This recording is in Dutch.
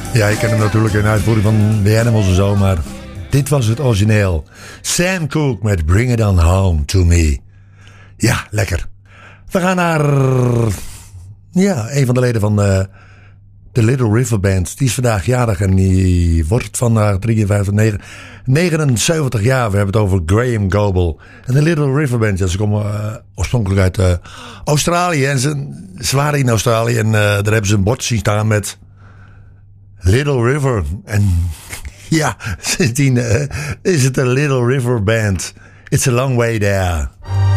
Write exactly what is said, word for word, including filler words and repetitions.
Ja, ik ken hem natuurlijk in uitvoering van The Animals en zo, maar dit was het origineel. Sam Cooke met Bring It On Home To Me. Ja, lekker. We gaan naar ja, een van de leden van de, de Little River Band. Die is vandaag jarig en die wordt vandaag drieënvijftig, negenenzeventig jaar. We hebben het over Graham Goble. En de Little River Band, ja, ze komen uh, oorspronkelijk uit uh, Australië. En ze, ze waren in Australië en uh, daar hebben ze een bord zien staan met Little River. En ja, sindsdien uh, is het een Little River Band. It's a long way there.